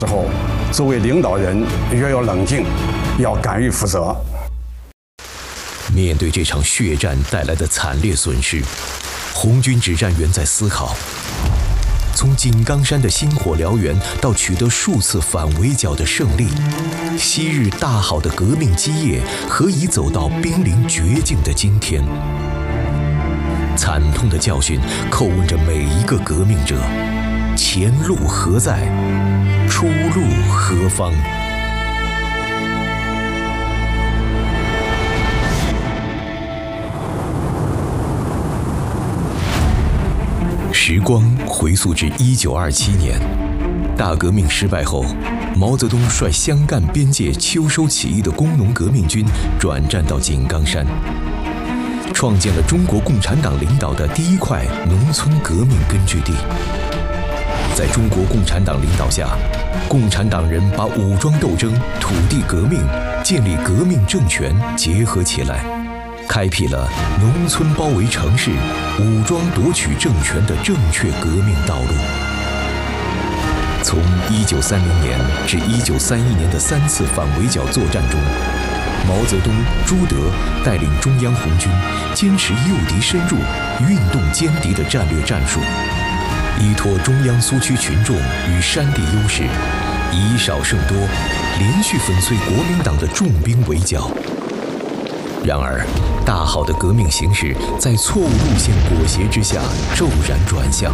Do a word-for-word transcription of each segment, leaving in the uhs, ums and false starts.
之后，作为领导人越要冷静，要敢于负责。 面对这场血战带来的惨烈损失，红军指战员在思考：从井冈山的星火燎原到取得数次反围剿的胜利，昔日大好的革命基业何以走到濒临绝境的今天？惨痛的教训叩问着每一个革命者：前路何在？出路何方？时光回溯至一九二七年，大革命失败后，毛泽东率湘赣边界秋收起义的工农革命军转战到井冈山，创建了中国共产党领导的第一块农村革命根据地。在中国共产党领导下，共产党人把武装斗争、土地革命、建立革命政权结合起来，开辟了农村包围城市、武装夺取政权的正确革命道路。从一九三零年至一九三一年的三次反围剿作战中，毛泽东、朱德带领中央红军坚持诱敌深入、运动歼敌的战略战术，依托中央苏区群众与山地优势，以少胜多，连续粉碎国民党的重兵围剿。然而，大好的革命形势在错误路线裹挟之下骤然转向。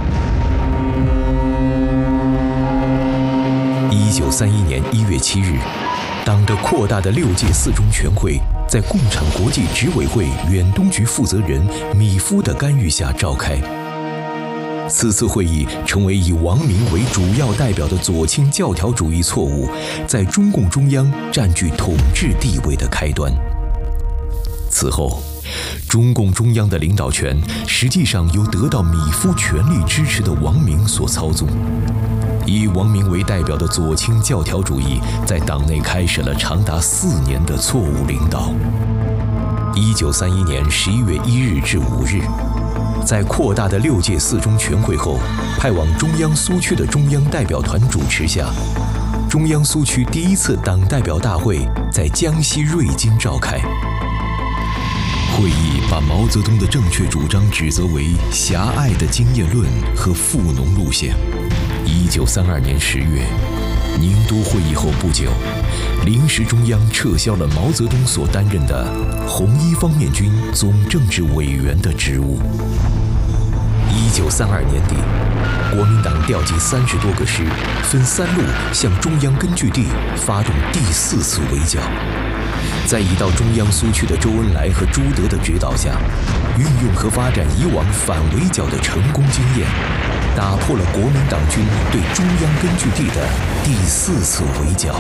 一九三一年一月七日，党的扩大的六届四中全会在共产国际执委会远东局负责人米夫的干预下召开。此次会议成为以王明为主要代表的左倾教条主义错误在中共中央占据统治地位的开端。此后，中共中央的领导权实际上由得到米夫全力支持的王明所操纵。以王明为代表的左倾教条主义在党内开始了长达四年的错误领导。一九三一年十一月一日至五日，在扩大的六届四中全会后，派往中央苏区的中央代表团主持下，中央苏区第一次党代表大会在江西瑞金召开。会议把毛泽东的正确主张指责为狭隘的经验论和富农路线。一九三二年十月，宁都会议后不久，临时中央撤销了毛泽东所担任的红一方面军总政治委员的职务。一九三二年底，国民党调集三十多个师，分三路向中央根据地发动第四次围剿。在已到中央苏区的周恩来和朱德的指导下，运用和发展以往反围剿的成功经验，打破了国民党军对中央根据地的第四次围剿。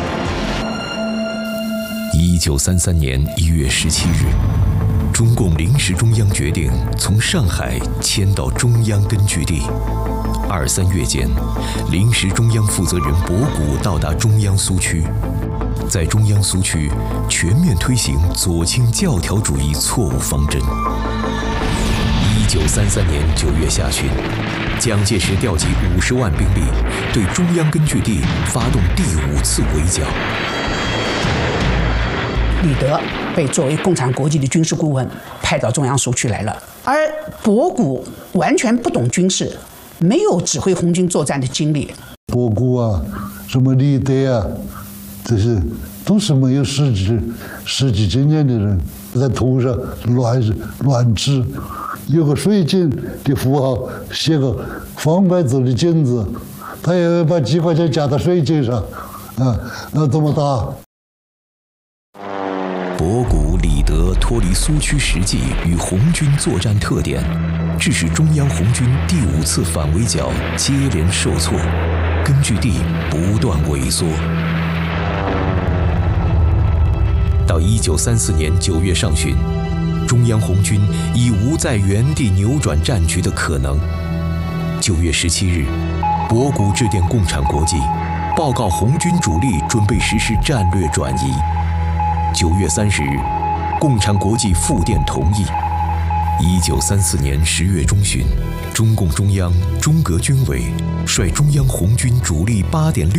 一九三三年一月十七日，中共临时中央决定从上海迁到中央根据地。二三月间，临时中央负责人博古到达中央苏区，在中央苏区全面推行左倾教条主义错误方针。一九三三年九月下旬，蒋介石调集五十万兵力，对中央根据地发动第五次围剿。 李德被作为共产国际的军事顾问派到中央苏区来了，而博古完全不懂军事，没有指挥红军作战的经历。 博古啊，什么李德啊，这些都是没有实际实际经验的人，在图上乱乱指，有个水井的符号，写个方块字的井字，他也要把几块钱加到水井上，啊，那怎么打？ 博古、李德脱离苏区实际与红军作战特点，致使中央红军第五次反围剿接连受挫，根据地不断萎缩。到一九三四年九月上旬，中央红军已无在原地扭转战局的可能。九月十七日，博古致电共产国际，报告红军主力准备实施战略转移。九月三十日，共产国际复电同意。一九三四年十月中旬， 中共中央、中革军委率中央红军主力八点六。